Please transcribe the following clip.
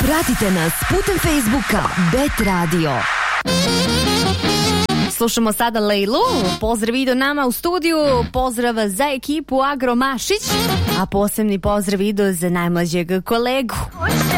Pratite nas putem Facebooka Bet Radio. Slušamo sada Lejlu. Pozdrav idu nama u studiju. Pozdrav za ekipu Agro Mašić. A posebni pozdrav idu za najmlađeg kolegu.